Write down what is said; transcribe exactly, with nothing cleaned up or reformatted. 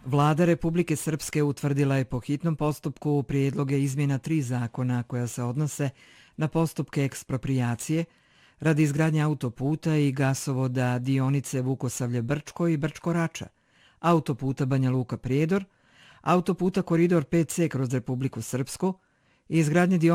Vlada Republike Srpske utvrdila je po hitnom postupku prijedloge izmjena tri zakona koja se odnose na postupke eksproprijacije radi izgradnje autoputa i gasovoda dionice Vukosavlje-Brčko i Brčko-Rača, autoputa Banja Luka-Prijedor, autoputa Koridor pet ce kroz Republiku Srpsku i izgradnje dionice